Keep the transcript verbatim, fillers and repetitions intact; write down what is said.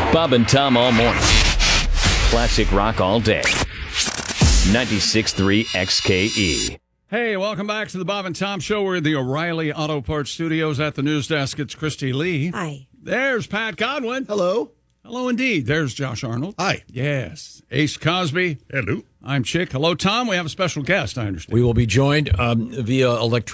Bob and Tom all morning. Classic rock all day. ninety-six point three X K E. Hey, welcome back to the Bob and Tom Show. We're in the O'Reilly Auto Parts Studios at the news desk. It's Christy Lee. Hi. There's Pat Godwin. Hello. Hello, indeed. There's Josh Arnold. Hi. Yes. Ace Cosby. Hello. I'm Chick. Hello, Tom. We have a special guest, I understand. We will be joined um, via electricity.